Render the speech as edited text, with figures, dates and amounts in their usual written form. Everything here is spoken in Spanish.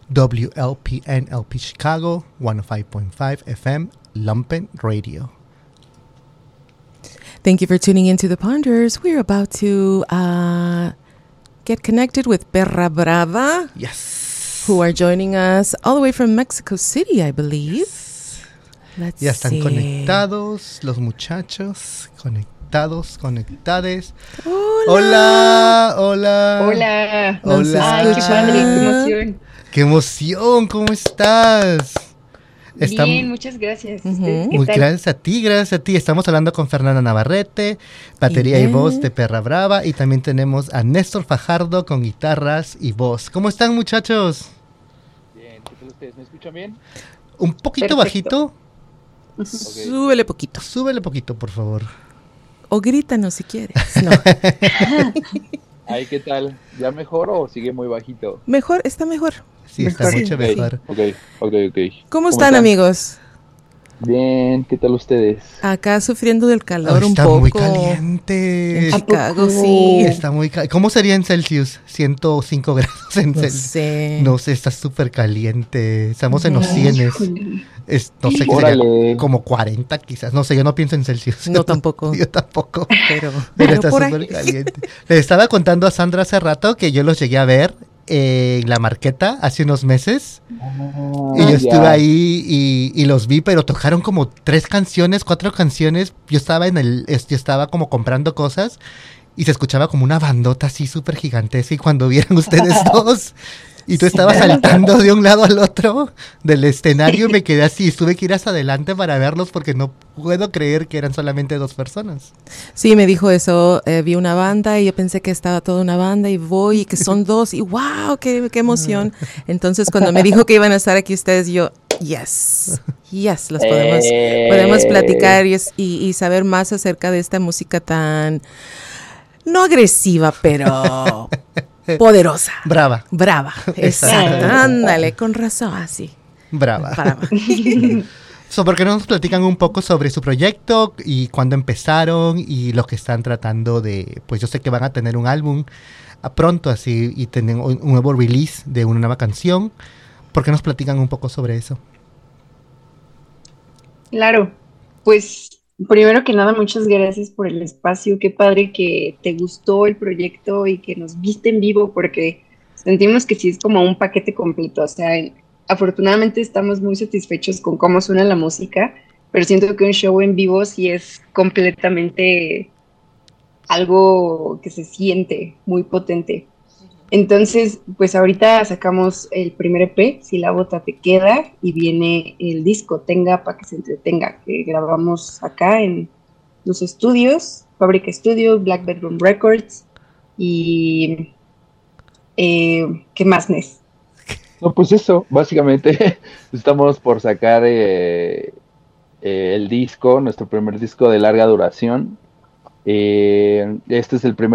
WLPN LP Chicago, 105.5 FM, Lumpen Radio. Thank you for tuning into The Ponders. We're about to get connected with Perra Brava. Yes. Who are joining us all the way from Mexico City, I believe. Yes. Let's Ya están see. conectados los muchachos, conectades. Hola. Hola. Nos Ay, qué padre, qué emoción. ¡Qué emoción! ¿Cómo estás? Bien, muchas gracias. ¿Ustedes qué Muy tal? gracias a ti. Estamos hablando con Fernanda Navarrete, batería y voz de Perra Brava, y también tenemos a Néstor Fajardo con guitarras y voz. ¿Cómo están, muchachos? Bien, ¿qué tal ustedes? ¿Me escuchan bien? Un poquito Perfecto. bajito. Okay. Súbele poquito. Súbele poquito, por favor. O grítanos si quieres. No. Ay, ¿qué tal? ¿Ya mejor o sigue muy bajito? Mejor, está mejor. Sí, está Mejor. mucho mejor. Ok. ¿Cómo están, amigos? Bien, ¿qué tal ustedes? Acá sufriendo del calor un Está poco. muy caliente. En Chicago, ¿A poco? sí. Está muy ¿Cómo sería en Celsius? 105 grados en No Celsius. sé. No sé, está súper caliente. Estamos en los cienes. No sé qué Órale. sería, como 40 quizás. No sé, yo no pienso en Celsius. No, tampoco. Yo tampoco. Pero Está por ahí. súper caliente. Le estaba contando a Sandra hace rato que yo los llegué a ver en La Marqueta hace unos meses. Y yo estuve ahí y los vi, pero tocaron como 4 canciones. Yo estaba como comprando cosas y se escuchaba como una bandota así súper gigantesca. Y cuando vieron ustedes dos y tú estabas saltando de un lado al otro del escenario, me quedé así. Tuve que ir hasta adelante para verlos porque no puedo creer que eran solamente 2 personas. Sí, me dijo eso. Vi una banda y yo pensé que estaba toda una banda y voy y que son 2 y wow, qué emoción. Entonces cuando me dijo que iban a estar aquí ustedes, yo, yes, los podemos platicar y saber más acerca de esta música tan, no agresiva, pero poderosa. Brava. Exacto. Ándale, con razón, así. Brava. Brava. ¿Por qué no nos platican un poco sobre su proyecto y cuándo empezaron y lo que están tratando de? Pues yo sé que van a tener un álbum pronto así y tener un nuevo release de una nueva canción. ¿Por qué nos platican un poco sobre eso? Claro, pues primero que nada, muchas gracias por el espacio. Qué padre que te gustó el proyecto y que nos viste en vivo, porque sentimos que sí es como un paquete completo. O sea, afortunadamente estamos muy satisfechos con cómo suena la música, pero siento que un show en vivo sí es completamente algo que se siente muy potente. Entonces, pues ahorita sacamos el primer EP, Si la bota te queda, y viene el disco Tenga pa' que se entretenga, que grabamos acá en los estudios, Fábrica Estudios, Black Bedroom Records, y ¿qué más, Nes? No, pues eso, básicamente estamos por sacar el disco, nuestro primer disco de larga duración. Este es el primer